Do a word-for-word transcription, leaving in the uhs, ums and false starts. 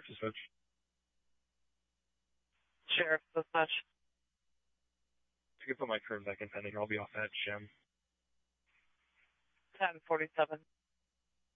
Sheriff dispatch. Sheriff dispatch. You can put my crew back in pending. I'll be off at Gem. ten forty-seven.